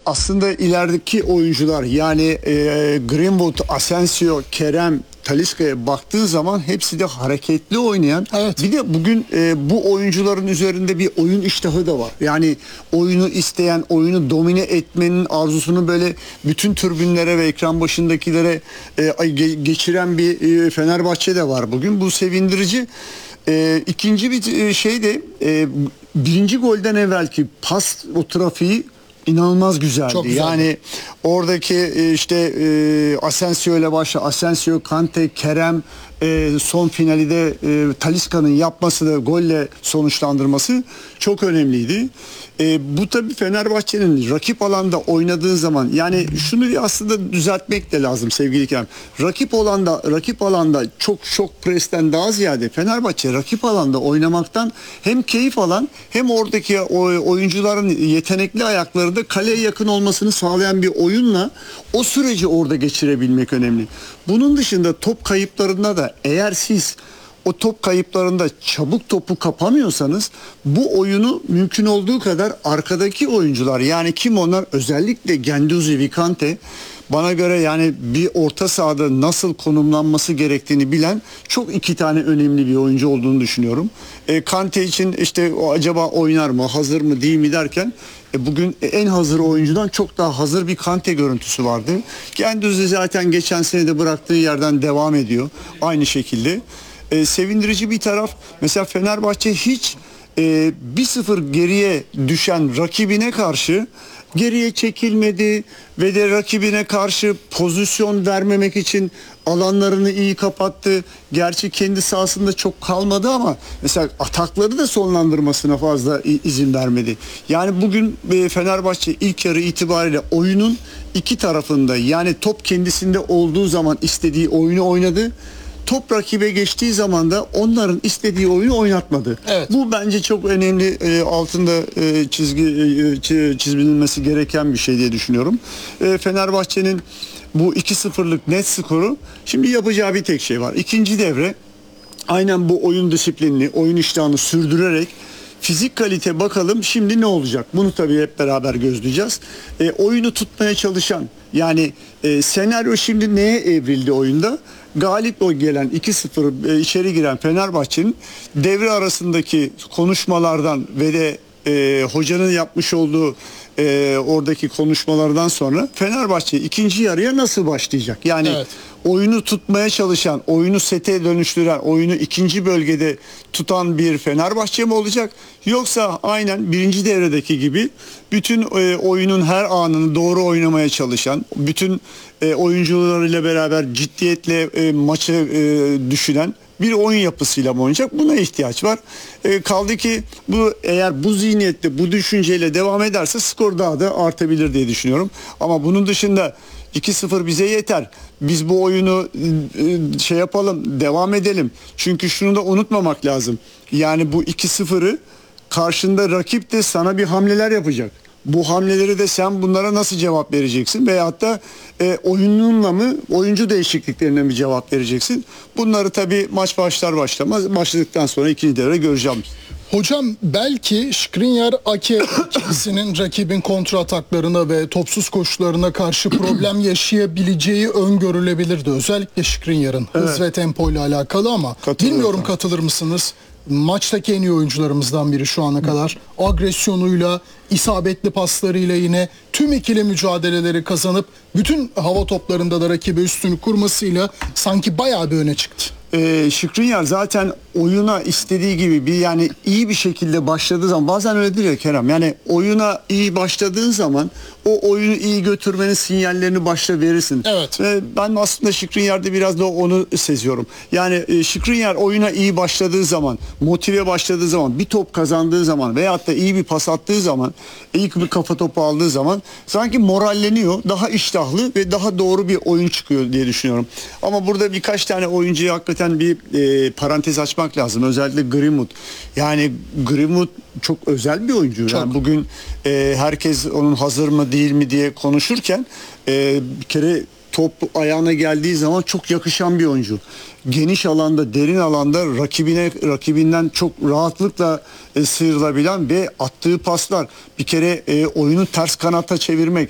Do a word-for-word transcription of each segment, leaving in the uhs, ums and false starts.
aslında ilerideki oyuncular yani e, Greenwood, Asensio, Kerem, Talisca'ya baktığın zaman hepsi de hareketli oynayan. Evet. Bir de bugün e, bu oyuncuların üzerinde bir oyun iştahı da var. Yani oyunu isteyen, oyunu domine etmenin arzusunu böyle bütün tribünlere ve ekran başındakilere e, ge- geçiren bir e, Fenerbahçe de var bugün. Bu sevindirici. E, ikinci bir şey de e, birinci golden evvelki pas, o trafiği İnanılmaz güzeldi. Çok güzeldi. Yani oradaki işte e, Asensio ile başla Asensio, Kante, Kerem e, son finali de e, Talisca'nın yapması da golle sonuçlandırması çok önemliydi. E, bu tabii Fenerbahçe'nin rakip alanda oynadığı zaman yani şunu bir aslında düzeltmek de lazım sevgili Kerem. Rakip alanda rakip alanda çok çok presten daha ziyade Fenerbahçe rakip alanda oynamaktan hem keyif alan hem oradaki oyuncuların yetenekli ayakları da kaleye yakın olmasını sağlayan bir oyunla o süreci orada geçirebilmek önemli. Bunun dışında top kayıplarında da eğer siz o top kayıplarında çabuk topu kapamıyorsanız bu oyunu mümkün olduğu kadar arkadaki oyuncular yani kim onlar, özellikle Guendouzi ve Kante bana göre yani bir orta sahada nasıl konumlanması gerektiğini bilen çok iki tane önemli bir oyuncu olduğunu düşünüyorum. E, Kante için işte o acaba oynar mı, hazır mı, değil mi derken e, bugün en hazır oyuncudan çok daha hazır bir Kante görüntüsü vardı. Guendouzi zaten geçen sene de bıraktığı yerden devam ediyor aynı şekilde. E, sevindirici bir taraf mesela Fenerbahçe hiç e, bir sıfır geriye düşen rakibine karşı geriye çekilmedi ve de rakibine karşı pozisyon vermemek için alanlarını iyi kapattı. Gerçi kendi sahasında çok kalmadı ama mesela atakları da sonlandırmasına fazla izin vermedi. Yani bugün Fenerbahçe ilk yarı itibariyle oyunun iki tarafında yani top kendisinde olduğu zaman istediği oyunu oynadı. Top rakibe geçtiği zaman da onların istediği oyunu oynatmadı. Evet. Bu bence çok önemli, e, altında e, çizgi e, çizilmesi gereken bir şey diye düşünüyorum. E, Fenerbahçe'nin bu iki sıfırlık net skoru, şimdi yapacağı bir tek şey var. İkinci devre aynen bu oyun disiplinini, oyun iştahını sürdürerek fizik kalite bakalım şimdi ne olacak? Bunu tabii hep beraber gözleyeceğiz. E, oyunu tutmaya çalışan yani e, senaryo şimdi neye evrildi oyunda? Galip o gelen iki sıfır e, içeri giren Fenerbahçe'nin devre arasındaki konuşmalardan ve de e, hocanın yapmış olduğu e, oradaki konuşmalardan sonra Fenerbahçe ikinci yarıya nasıl başlayacak? Yani evet. oyunu tutmaya çalışan, oyunu sete dönüştüren, oyunu ikinci bölgede tutan bir Fenerbahçe mi olacak? Yoksa aynen birinci devredeki gibi bütün e, oyunun her anını doğru oynamaya çalışan, bütün e, oyuncularıyla beraber ciddiyetle e, maçı e, düşünen bir oyun yapısıyla mı oynayacak? Buna ihtiyaç var. E, kaldı ki bu eğer bu zihniyette, bu düşünceyle devam ederse skor daha da artabilir diye düşünüyorum. Ama bunun dışında iki sıfır bize yeter. Biz bu oyunu e, şey yapalım, devam edelim. Çünkü şunu da unutmamak lazım. Yani bu iki sıfırı karşında rakip de sana bir hamleler yapacak. Bu hamleleri de sen bunlara nasıl cevap vereceksin? Veyahut da e, oyununla mı, oyuncu değişikliklerine mi cevap vereceksin? Bunları tabii maç başlar başlamaz, başladıktan sonra ikinci devre göreceğim. Hocam belki Skriniar Ake ikilisinin rakibin kontra ataklarına ve topsuz koşularına karşı problem yaşayabileceği öngörülebilirdi. Özellikle Skriniar'ın hız Evet. ve tempo ile alakalı ama bilmiyorum katılır mısınız? Maçtaki en iyi oyuncularımızdan biri şu ana kadar. Agresyonuyla, isabetli paslarıyla yine tüm ikili mücadeleleri kazanıp bütün hava toplarında da rakibe üstünü kurmasıyla sanki bayağı bir öne çıktı. Ee, Skriniar zaten oyuna istediği gibi bir yani iyi bir şekilde başladığı zaman bazen öyledir ya Kerem, yani oyuna iyi başladığın zaman o oyunu iyi götürmenin sinyallerini başta verirsin. Evet. Ee, ben aslında Skriniar'da biraz da onu seziyorum. Yani e, Skriniar oyuna iyi başladığı zaman, motive başladığı zaman, bir top kazandığı zaman veyahut da iyi bir pas attığı zaman, ilk bir kafa topu aldığı zaman sanki moralleniyor, daha iştahlı ve daha doğru bir oyun çıkıyor diye düşünüyorum. Ama burada birkaç tane oyuncuya hakikaten bir e, parantez açmak lazım. Özellikle Greenwood. Yani Greenwood çok özel bir oyuncu. Çok. Yani bugün e, herkes onun hazır mı değil mi diye konuşurken e, bir kere top ayağına geldiği zaman çok yakışan bir oyuncu. Geniş alanda, derin alanda rakibine rakibinden çok rahatlıkla e, sıyrılabilen ve attığı paslar, bir kere e, oyunu ters kanata çevirmek,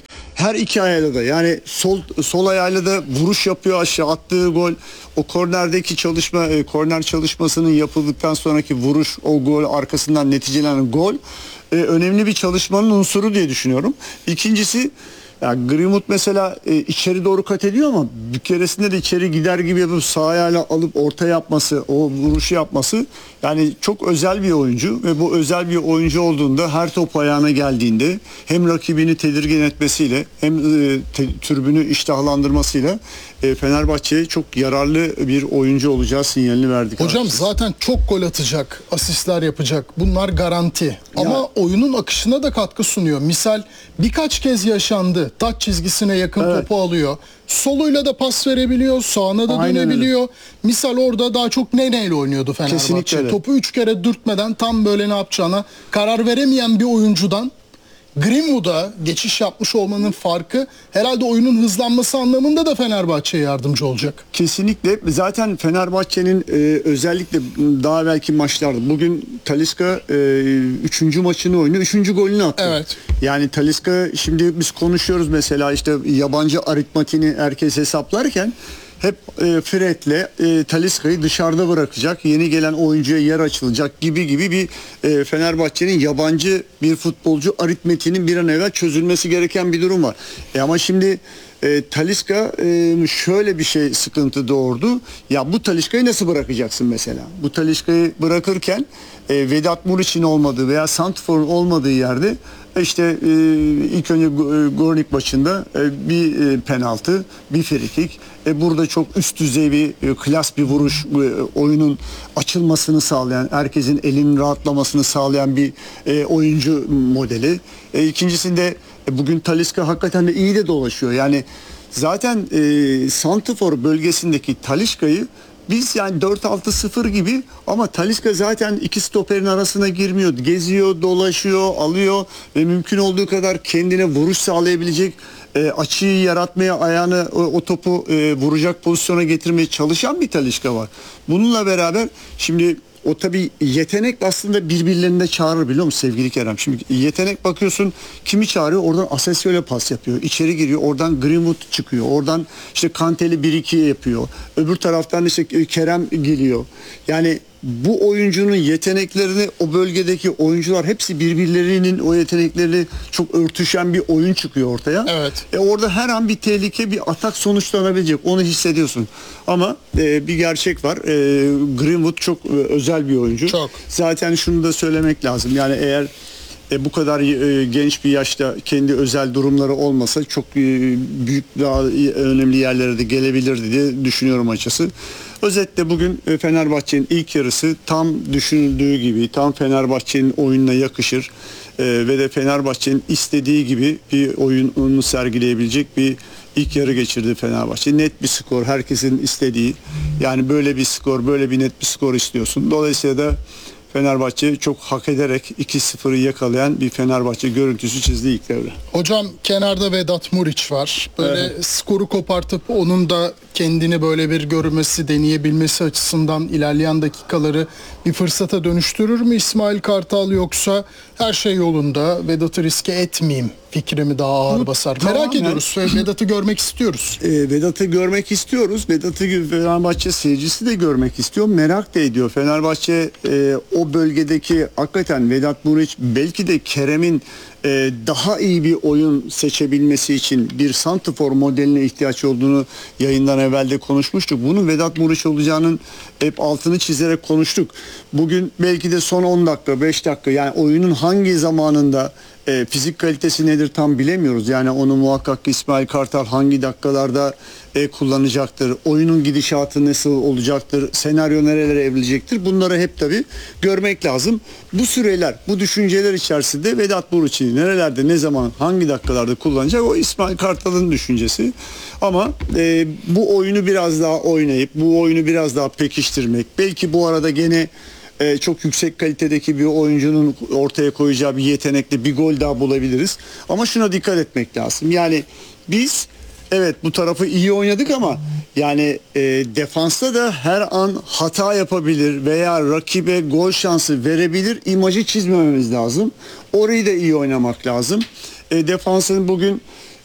her iki ayağıyla da, yani sol sol ayağıyla da vuruş yapıyor, aşağı attığı gol. O kornerdeki çalışma, e, korner çalışmasının yapıldıktan sonraki vuruş, o gol arkasından neticelenen gol e, önemli bir çalışmanın unsuru diye düşünüyorum. İkincisi, yani Greenwood mesela e, içeri doğru kat ediyor ama bir keresinde de içeri gider gibi yapıp sağ ayağıyla alıp orta yapması, o vuruşu yapması, yani çok özel bir oyuncu ve bu özel bir oyuncu olduğunda her top ayağına geldiğinde hem rakibini tedirgin etmesiyle hem e, te, tribünü iştahlandırmasıyla e, Fenerbahçe'ye çok yararlı bir oyuncu olacağı sinyalini verdik. Hocam artık. zaten çok gol atacak, asistler yapacak. Bunlar garanti. Ama Ya. oyunun akışına da katkı sunuyor. Misal birkaç kez yaşandı. Taç çizgisine yakın Evet. topu alıyor. Soluyla da pas verebiliyor, sağına da Aynen öyle. dönebiliyor. Misal orada daha çok Nene ile oynuyordu Kesinlikle Fenerbahçe. öyle. Topu üç kere dürtmeden tam böyle ne yapacağına karar veremeyen bir oyuncudan Greenwood'a geçiş yapmış olmanın farkı herhalde oyunun hızlanması anlamında da Fenerbahçe'ye yardımcı olacak. Kesinlikle. Zaten Fenerbahçe'nin e, özellikle daha belki maçlarda, bugün Talisca e, üçüncü maçını oynuyor. Üçüncü golünü attı. Evet. Yani Talisca, şimdi biz konuşuyoruz mesela işte yabancı aritmatiğini herkes hesaplarken hep e, Fred'le e, Talisca'yı dışarıda bırakacak, yeni gelen oyuncuya yer açılacak gibi gibi bir e, Fenerbahçe'nin yabancı bir futbolcu aritmetiğinin bir an evvel çözülmesi gereken bir durum var. E ama şimdi e, Talisca e, şöyle bir şey sıkıntı doğurdu. Ya bu Talisca'yı nasıl bırakacaksın mesela? Bu Talisca'yı bırakırken e, Vedat Muriç'in olmadığı veya Santrfor'un olmadığı yerde işte e, ilk önce Gornik maçında e, bir e, penaltı, bir frikik. E, burada çok üst düzey bir e, klas bir vuruş, e, oyunun açılmasını sağlayan, herkesin elinin rahatlamasını sağlayan bir e, oyuncu modeli. E, ikincisinde e, bugün Talisca hakikaten de iyi de dolaşıyor. Yani zaten e, Santrfor bölgesindeki Talisca'yı biz yani dört altı sıfır gibi, ama Talisca zaten iki stoperin arasına girmiyor. Geziyor, dolaşıyor, alıyor ve mümkün olduğu kadar kendine vuruş sağlayabilecek e, açıyı yaratmaya, ayağını o, o topu e, vuracak pozisyona getirmeye çalışan bir Talisca var. Bununla beraber şimdi o tabii yetenek aslında birbirlerinde çağırır, biliyor musun sevgili Kerem? Şimdi yetenek bakıyorsun, kimi çağırıyor? Oradan Asensio'yla pas yapıyor. İçeri giriyor. Oradan Greenwood çıkıyor. Oradan işte Kanteli bir iki yapıyor. Öbür taraftan işte Kerem geliyor. Yani bu oyuncunun yeteneklerini, o bölgedeki oyuncular hepsi birbirlerinin o yeteneklerini çok örtüşen bir oyun çıkıyor ortaya. Evet. E orada her an bir tehlike, bir atak sonuçlanabilecek. Onu hissediyorsun. Ama e, bir gerçek var. E, Greenwood çok e, özel bir oyuncu. Çok. Zaten şunu da söylemek lazım. Yani eğer e, bu kadar e, genç bir yaşta kendi özel durumları olmasa çok e, büyük, daha önemli yerlere de gelebilirdi diye düşünüyorum açıkçası. Özetle bugün e, Fenerbahçe'nin ilk yarısı tam düşünüldüğü gibi, tam Fenerbahçe'nin oyununa yakışır e, ve de Fenerbahçe'nin istediği gibi bir oyununu sergileyebilecek bir ilk yarı geçirdi Fenerbahçe. Net bir skor, herkesin istediği. Yani böyle bir skor, böyle bir net bir skor istiyorsun. Dolayısıyla da Fenerbahçe çok hak ederek iki sıfırı yakalayan bir Fenerbahçe görüntüsü çizdi ilk devre. Hocam kenarda Vedat Muriç var. Böyle Evet. skoru kopartıp onun da kendini böyle bir görmesi, deneyebilmesi açısından ilerleyen dakikaları bir fırsata dönüştürür mü İsmail Kartal, yoksa her şey yolunda, Vedat'ı riske etmeyeyim fikri mi daha ağır Bu basar? tamamen- Merak ediyoruz ve Vedat'ı görmek istiyoruz. E, Vedat'ı görmek istiyoruz. Vedat'ı Fenerbahçe seyircisi de görmek istiyor. Merak da ediyor. Fenerbahçe e, o bölgedeki hakikaten Vedat Muriç, belki de Kerem'in e, daha iyi bir oyun seçebilmesi için bir santrfor modeline ihtiyaç olduğunu yayından evvel de konuşmuştuk. Bunun Vedat Muriç olacağının hep altını çizerek konuştuk. Bugün belki de son on dakika, beş dakika, yani oyunun hangi zamanında E, fizik kalitesi nedir tam bilemiyoruz. Yani onu muhakkak İsmail Kartal hangi dakikalarda e, kullanacaktır. Oyunun gidişatı nasıl olacaktır. Senaryo nerelere evrilecektir. Bunları hep tabii görmek lazım. Bu süreler, bu düşünceler içerisinde Vedat Muriç'i nerelerde, ne zaman, hangi dakikalarda kullanacak, o İsmail Kartal'ın düşüncesi. Ama e, bu oyunu biraz daha oynayıp, bu oyunu biraz daha pekiştirmek, belki bu arada gene Ee, çok yüksek kalitedeki bir oyuncunun ortaya koyacağı bir yetenekle bir gol daha bulabiliriz. Ama şuna dikkat etmek lazım. Yani biz evet bu tarafı iyi oynadık ama yani e, defansta da her an hata yapabilir veya rakibe gol şansı verebilir imajı çizmememiz lazım. Orayı da iyi oynamak lazım. E, defansın bugün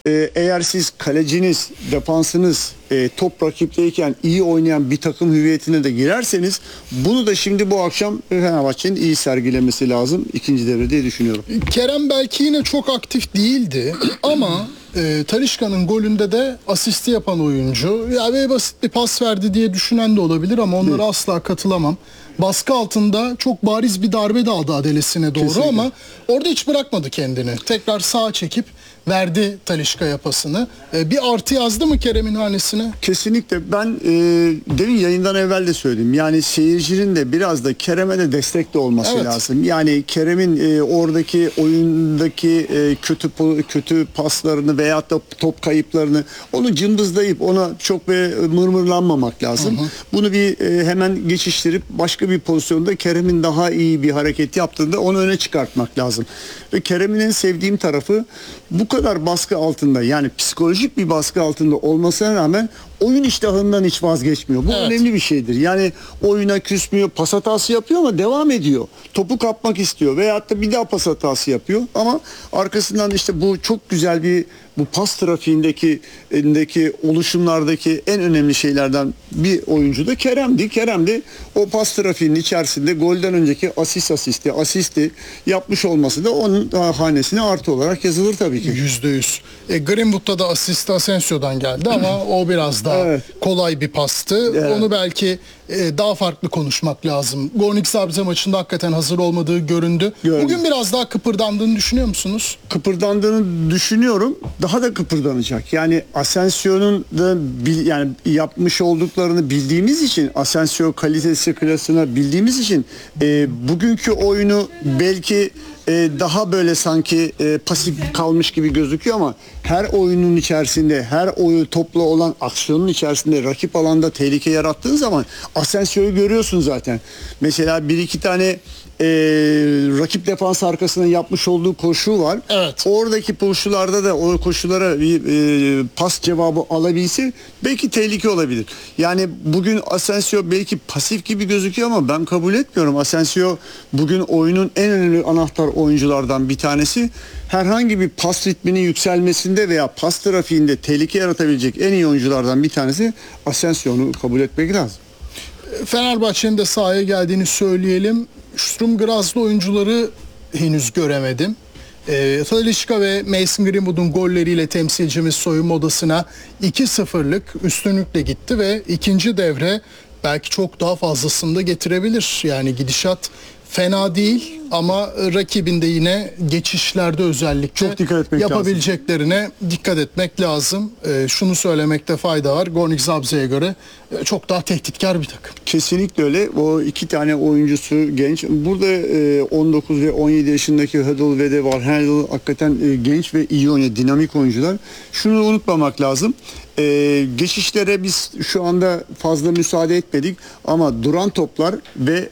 e, eğer siz kaleciniz, defansınız e, top rakipteyken iyi oynayan bir takım hüviyetine de girerseniz bunu da şimdi bu akşam Fenerbahçe'nin iyi sergilemesi lazım ikinci devre diye düşünüyorum. Kerem belki yine çok aktif değildi ama e, Talisca'nın golünde de asisti yapan oyuncu. Ya böyle basit bir pas verdi diye düşünen de olabilir ama onlara Değil. asla katılamam. Baskı altında çok bariz bir darbe de aldı Adelesine doğru. Kesinlikle. Ama orada hiç bırakmadı kendini. Tekrar sağa çekip verdi Talisca'ya pasını. Ee, bir artı yazdı mı Kerem'in hanesine? Kesinlikle. Ben e, demin yayından evvel de söyledim. Yani seyircinin de biraz da Kerem'e de destek de olması evet. lazım. Yani Kerem'in e, oradaki oyundaki e, kötü kötü paslarını veyahut da top kayıplarını onu cımbızlayıp ona çok ve mırmırlanmamak lazım. Hı hı. Bunu bir e, hemen geçiştirip başka bir pozisyonda Kerem'in daha iyi bir hareket yaptığında onu öne çıkartmak lazım. Ve Kerem'in en sevdiğim tarafı bu kadar baskı altında, yani psikolojik bir baskı altında olmasına rağmen oyun iştahından hiç vazgeçmiyor. Bu evet. önemli bir şeydir. Yani oyuna küsmüyor, pas hatası yapıyor ama devam ediyor. Topu kapmak istiyor veyahut da bir daha pas hatası yapıyor ama arkasından işte bu çok güzel bir bu pas trafiğindeki elindeki oluşumlardaki en önemli şeylerden bir oyuncu da Kerem'di. Kerem de o pas trafiğinin içerisinde golden önceki asist asisti, asisti yapmış olması da onun hanesine artı olarak yazılır tabii ki. yüzde yüz. E, Greenwood'da da asist Asensio'dan geldi ama o biraz daha evet. kolay bir pastı. Evet. Onu belki e, daha farklı konuşmak lazım. Gornik Zabrze maçında hakikaten hazır olmadığı göründü. Gördüm. Bugün biraz daha kıpırdandığını düşünüyor musunuz? Kıpırdandığını düşünüyorum. Daha da kıpırdanacak. Yani Asensio'nun da bil, yani yapmış olduklarını bildiğimiz için, Asensio kalitesi klasına bildiğimiz için e, bugünkü oyunu belki e, daha böyle sanki e, pasif kalmış gibi gözüküyor ama her oyunun içerisinde, her oyun topla olan aksiyonun içerisinde rakip alanda tehlike yarattığın zaman Asensio'yu görüyorsun zaten. Mesela bir iki tane Ee, rakip defans arkasına yapmış olduğu koşu var. Evet. Oradaki koşularda da o koşulara bir e, pas cevabı alabilse belki tehlike olabilir. Yani bugün Asensio belki pasif gibi gözüküyor ama ben kabul etmiyorum. Asensio bugün oyunun en önemli anahtar oyunculardan bir tanesi. Herhangi bir pas ritminin yükselmesinde veya pas trafiğinde tehlike yaratabilecek en iyi oyunculardan bir tanesi Asensio'nu kabul etmek lazım. Fenerbahçe'nin de sahaya geldiğini söyleyelim. Sturm Graz'lı oyuncuları henüz göremedim. E, Talisca ve Mason Greenwood'un golleriyle temsilcimiz soyunma odasına iki sıfırlık üstünlükle gitti ve ikinci devre belki çok daha fazlasını da getirebilir. Yani gidişat fena değil ama rakibinde yine geçişlerde özellikle çok dikkat etmek yapabileceklerine lazım. dikkat etmek lazım. E, şunu söylemekte fayda var. Gornik Zabrze'ye göre e, çok daha tehditkar bir takım. Kesinlikle öyle. O iki tane oyuncusu genç. Burada e, on dokuz ve on yedi yaşındaki Hödl ve de var. Hödl hakikaten e, genç ve iyi oynuyor. Dinamik oyuncular. Şunu unutmamak lazım. Ee, geçişlere biz şu anda fazla müsaade etmedik ama duran toplar ve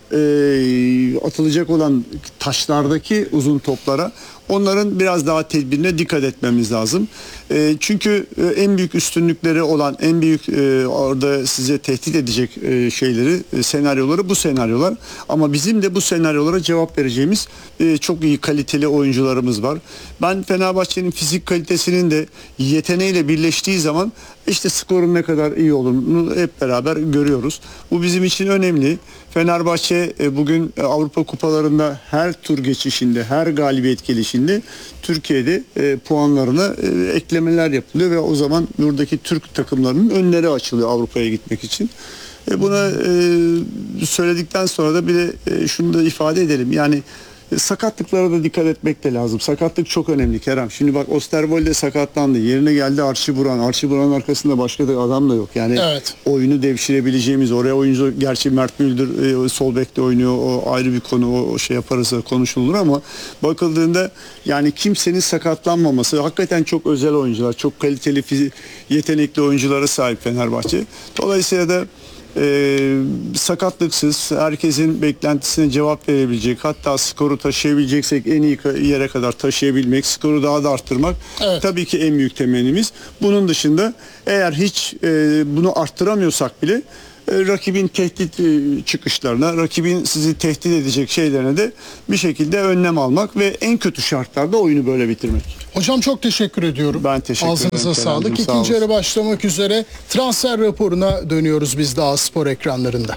e, atılacak olan taşlardaki uzun toplara onların biraz daha tedbirine dikkat etmemiz lazım. E, çünkü e, en büyük üstünlükleri olan, en büyük e, orada size tehdit edecek e, şeyleri, e, senaryoları bu senaryolar. Ama bizim de bu senaryolara cevap vereceğimiz e, çok iyi kaliteli oyuncularımız var. Ben Fenerbahçe'nin fizik kalitesinin de yeteneğiyle birleştiği zaman işte skorun ne kadar iyi olduğunu hep beraber görüyoruz. Bu bizim için önemli. Fenerbahçe bugün Avrupa kupalarında her tur geçişinde, her galibiyet gelişinde Türkiye'de puanlarına eklemeler yapılıyor ve o zaman buradaki Türk takımlarının önleri açılıyor Avrupa'ya gitmek için. Buna söyledikten sonra da bir de şunu da ifade edelim. Yani sakatlıklara da dikkat etmek de lazım. Sakatlık çok önemli Kerem. Şimdi bak Osterwolde sakatlandı. Yerine geldi Archie Buran. Archie Buran'ın arkasında başka da adam da yok. Yani evet. oyunu devşirebileceğimiz oraya oyuncu, gerçi Mert Müldür e, sol bekte oynuyor. O ayrı bir konu. O, o şey yaparız konuşulur ama bakıldığında yani kimsenin sakatlanmaması, hakikaten çok özel oyuncular, çok kaliteli fizi, yetenekli oyunculara sahip Fenerbahçe. Dolayısıyla da Ee, sakatlıksız herkesin beklentisine cevap verebilecek, hatta skoru taşıyabileceksek en iyi yere kadar taşıyabilmek, skoru daha da arttırmak evet. tabii ki en büyük temennimiz. Bunun dışında eğer hiç e, bunu arttıramıyorsak bile e, rakibin tehdit e, çıkışlarına, rakibin sizi tehdit edecek şeylerine de bir şekilde önlem almak ve en kötü şartlarda oyunu böyle bitirmek. Hocam çok teşekkür ediyorum. Ben teşekkür Ağzınıza ederim. sağlık. Kerem'cim, sağ İkinci olasın. yarı başlamak üzere transfer raporuna dönüyoruz biz de A-Spor ekranlarında.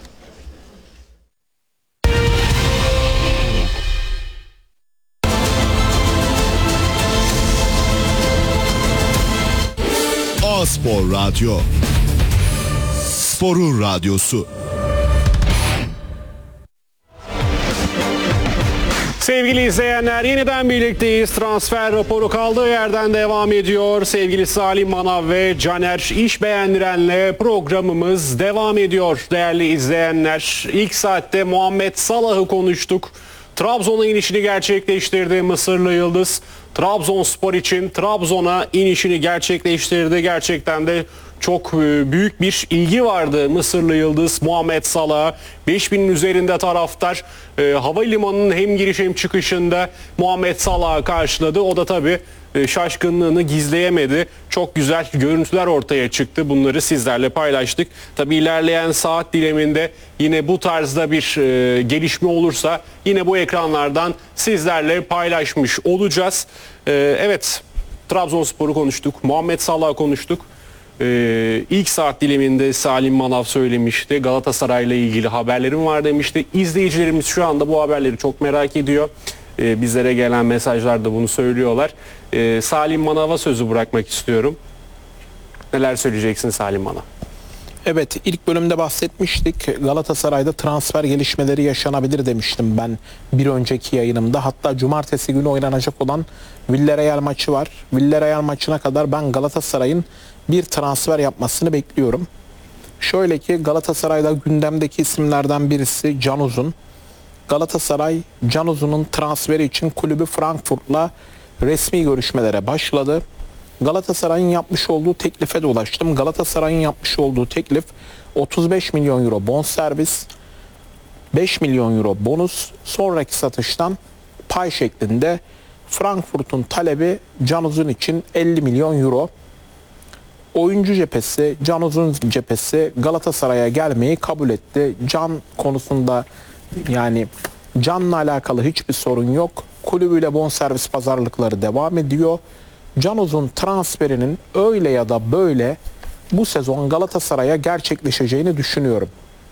A-Spor Radyo, Sporun radyosu. Sevgili izleyenler, yeniden birlikteyiz. Transfer raporu kaldığı yerden devam ediyor. Sevgili Salim Manav ve Caner İşbeğendiren'le programımız devam ediyor. Değerli izleyenler, ilk saatte Muhammed Salah'ı konuştuk. Trabzon'a inişini gerçekleştirdi Mısırlı Yıldız. Trabzonspor için Trabzon'a inişini gerçekleştirdi. Gerçekten de çok büyük bir ilgi vardı Mısırlı Yıldız Muhammed Salah'a. beş binin üzerinde taraftar e, havalimanının hem giriş hem çıkışında Muhammed Salah'ı karşıladı. O da tabii e, şaşkınlığını gizleyemedi. Çok güzel görüntüler ortaya çıktı. Bunları sizlerle paylaştık. Tabii ilerleyen saat diliminde yine bu tarzda bir e, gelişme olursa yine bu ekranlardan sizlerle paylaşmış olacağız. E, evet, Trabzonspor'u konuştuk. Muhammed Salah'ı konuştuk. Ee, ilk saat diliminde Salim Manav söylemişti. Galatasaray'la ilgili haberlerim var demişti. İzleyicilerimiz şu anda bu haberleri çok merak ediyor. Ee, bizlere gelen mesajlarda bunu söylüyorlar. Ee, Salim Manav'a sözü bırakmak istiyorum. Neler söyleyeceksin Salim Manav? Evet, ilk bölümde bahsetmiştik. Galatasaray'da transfer gelişmeleri yaşanabilir demiştim ben bir önceki yayınımda. Hatta cumartesi günü oynanacak olan Villarreal maçı var. Villarreal maçına kadar ben Galatasaray'ın bir transfer yapmasını bekliyorum. Şöyle ki Galatasaray'da gündemdeki isimlerden birisi Can Uzun. Galatasaray Can Uzun'un transferi için kulübü Frankfurt'la resmi görüşmelere başladı. Galatasaray'ın yapmış olduğu teklife de ulaştım. Galatasaray'ın yapmış olduğu teklif otuz beş milyon euro bonservis, beş milyon euro bonus, sonraki satıştan pay şeklinde. Frankfurt'un talebi Can Uzun için elli milyon euro. Oyuncu cephesi, Can Uzun cephesi Galatasaray'a gelmeyi kabul etti. Can konusunda yani Can'la alakalı hiçbir sorun yok. Kulübüyle bonservis pazarlıkları devam ediyor. Can Uzun transferinin öyle ya da böyle bu sezon Galatasaray'a gerçekleşeceğini düşünüyorum.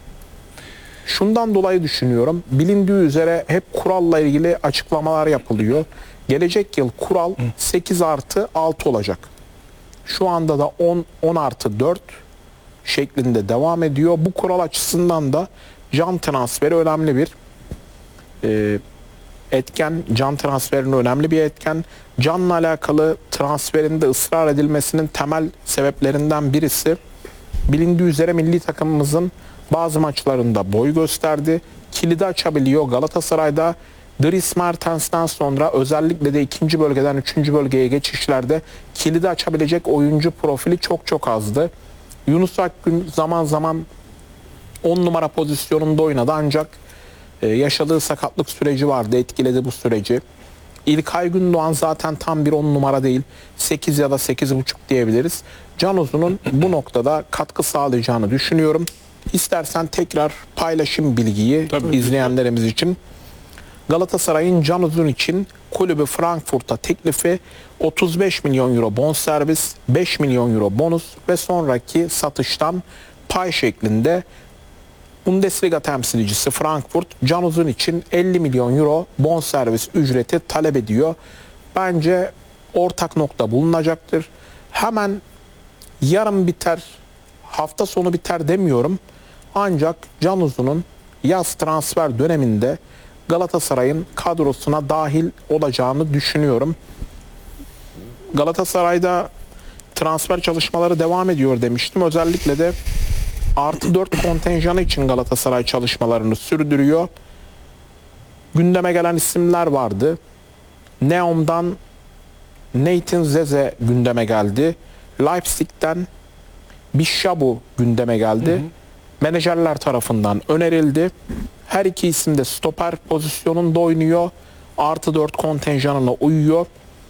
Şundan dolayı düşünüyorum. Bilindiği üzere hep kuralla ilgili açıklamalar yapılıyor. Gelecek yıl kural sekiz artı altı olacak. Şu anda da on, on artı dört şeklinde devam ediyor. Bu kural açısından da can transferi önemli bir e, etken. Can transferinin önemli bir etken. Can'la alakalı transferinde ısrar edilmesinin temel sebeplerinden birisi, bilindiği üzere milli takımımızın bazı maçlarında boy gösterdi. Kilidi açabiliyor. Galatasaray'da Dries Mertens'ten sonra özellikle de ikinci bölgeden üçüncü bölgeye geçişlerde kilidi açabilecek oyuncu profili çok çok azdı. Yunus Akgün zaman zaman on numara pozisyonunda oynadı ancak e, yaşadığı sakatlık süreci vardı, etkiledi bu süreci. İlkay Gündoğan zaten tam bir on numara değil, sekiz ya da sekiz buçuk diyebiliriz. Can Uzun'un bu noktada katkı sağlayacağını düşünüyorum. İstersen tekrar paylaşım bilgiyi Tabii, izleyenlerimiz için. Galatasaray'ın Can Uzun için kulübü Frankfurt'a teklifi otuz beş milyon euro bonservis, beş milyon euro bonus ve sonraki satıştan pay şeklinde. Bundesliga temsilcisi Frankfurt Can Uzun için elli milyon euro bonservis ücreti talep ediyor. Bence ortak nokta bulunacaktır. Hemen yarın biter, hafta sonu biter demiyorum. Ancak Can Uzun'un yaz transfer döneminde Galatasaray'ın kadrosuna dahil olacağını düşünüyorum. Galatasaray'da transfer çalışmaları devam ediyor demiştim. Özellikle de artı dört kontenjanı için Galatasaray çalışmalarını sürdürüyor. Gündeme gelen isimler vardı. Neom'dan Nathan Zeze gündeme geldi. Leipzig'ten Bishabu gündeme geldi. Hı hı. Menajerler tarafından önerildi. Her iki isim de stoper pozisyonunda oynuyor. Artı dört kontenjanına uyuyor.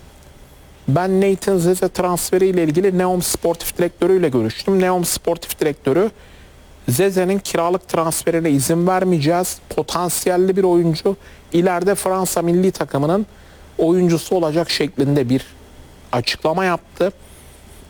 Ben Nathan Zeze transferiyle ilgili Neom sportif direktörüyle görüştüm. Neom sportif direktörü Zeze'nin kiralık transferine izin vermeyeceğiz. Potansiyelli bir oyuncu, ileride Fransa milli takımının oyuncusu olacak şeklinde bir açıklama yaptı.